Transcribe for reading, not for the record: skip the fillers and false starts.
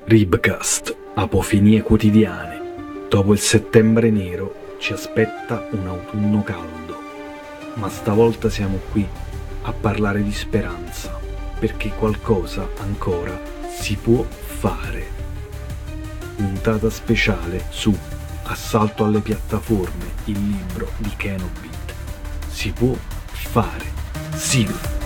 Ribcast, apofinie quotidiane. Dopo il settembre nero ci aspetta un autunno caldo, ma stavolta siamo qui a parlare di speranza, perché qualcosa ancora si può fare. Puntata speciale su Assalto alle piattaforme, il libro di Kenobit. Si può fare. Sigla.